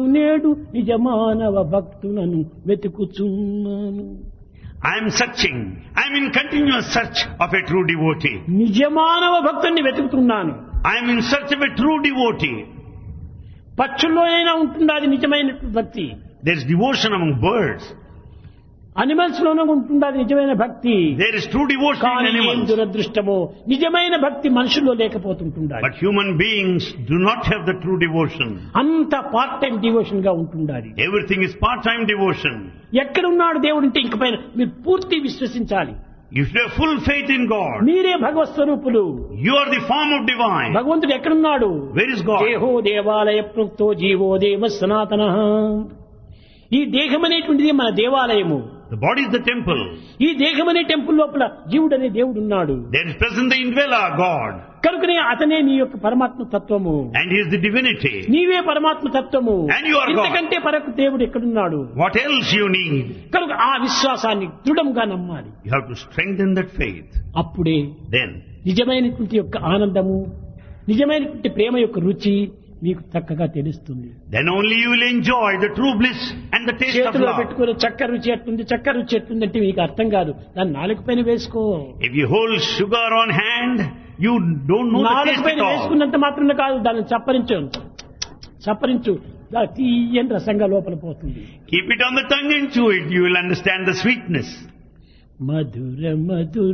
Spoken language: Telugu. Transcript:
నేడు నిజమానవ భక్తులను వెతుకుచున్నాను. I am searching. I am in continuous search of a true devotee. నిజమానవ భక్తుని వెతుకుతున్నాను. I am in search of a true devotee. పక్షుల్లోనైనా ఉంటుంది అది నిజమైన భక్తి. There is devotion among birds. Animals లోనే ఉంటుంది అది నిజమైన భక్తి. There is true devotion in కానీ animals. దురదృష్టమో నిజమైన భక్తి మనుషుల్లో లేకపోతుంటుంది. But human beings do not have the true devotion. అంత పార్ట్ టైం డివోషన్ గా ఉంటుండాలి. Everything is part-time devotion. ఎక్కడున్నాడు దేవుడు అంటే ఇంక పైన మీరు పూర్తి విశ్వసించాలి. You should have full faith in God. మీరే భగవత్ స్వరూపులు. You are the form of divine. భగవంతుడు ఎక్కడున్నాడు? Where is God? దేహో దేవాలయ ప్రోక్తో జీవో దేవ సనాతనః. ఈ దేహం అనేటువంటిది మన దేవాలయము. The body is the temple. ఈ దేహం అనే టెంపుల్ లోపల జీవుడు అనే దేవుడు ఉన్నాడు. There is present the indweller God. కనుకనే అతనే నీ యొక్క పరమాత్మ తత్వము. And he is the divinity. నీవే పరమాత్మ తత్వము. And you are God. ఇంతకంటే పరకు దేవుడు ఎక్కడున్నాడు? What else you need? కనుక ఆ విశ్వాసాన్ని దృఢంగా నమ్మాలి. You have to strengthen that faith. అప్పుడే Then నిజమైనటువంటి యొక్క ఆనందము, నిజమైనటువంటి ప్రేమ యొక్క రుచి మీకు చక్కగా తెలుస్తుంది. only you will enjoy the true bliss and the taste of చేతిలో love. పెట్టుకుని చక్కెర రుచి ఎట్టుంది, చక్కెర రుచి ఎట్టుంది అంటే మీకు అర్థం కాదు. దాన్ని నాలుగు పైన వేసుకో. If you hold sugar on hand, you don't know the నాలుగు taste పైన at all. వేసుకున్నంత మాత్రమే కాదు, దాన్ని చప్పరించు తీయని రసంగా లోపల పోతుంది. Keep it on the tongue and chew it. You will understand the sweetness. Mathura Mathura